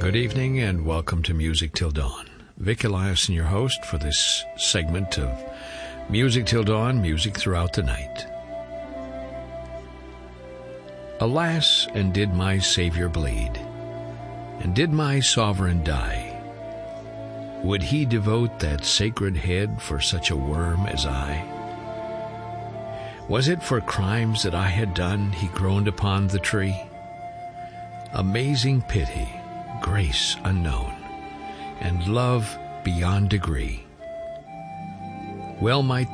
Good evening and welcome to Music Till Dawn. Vic Eliason, your host for this segment of Music Till Dawn, music throughout the night. Alas, and did my Savior bleed, and did my Sovereign die? Would he devote that sacred head for such a worm as I? Was it for crimes that I had done he groaned upon the tree? Amazing pity, grace unknown, and love beyond degree. Well might